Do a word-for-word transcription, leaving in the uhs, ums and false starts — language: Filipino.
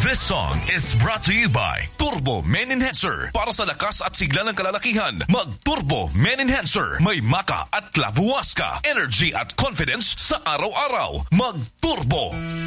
This song is brought to you by Turbo Men Enhancer. Para sa lakas at sigla ng kalalakihan, mag-Turbo Men Enhancer. May maka at labuwas ka. Energy at confidence sa araw-araw. Mag-Turbo.